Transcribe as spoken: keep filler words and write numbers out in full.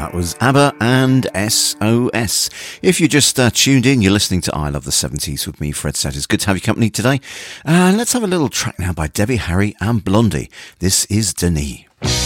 That was ABBA and S O S. If you just uh, tuned in, you're listening to I Love the seventies with me, Fred Setters. Good to have your company today. Uh, let's have a little track now by Debbie Harry and Blondie. This is Denis.